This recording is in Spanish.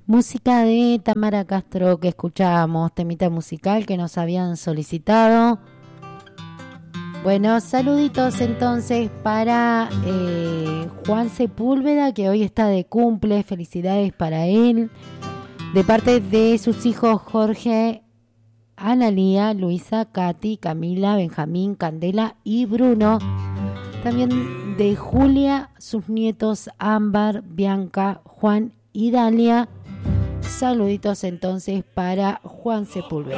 Música de Tamara Castro que escuchábamos, temita musical que nos habían solicitado. Bueno, saluditos entonces para Juan Sepúlveda, que hoy está de cumple, felicidades para él, de parte de sus hijos Jorge, Analía, Luisa, Katy, Camila, Benjamín, Candela y Bruno. También de Julia, sus nietos Ámbar, Bianca, Juan y Dalia. Saluditos entonces para Juan Sepúlveda.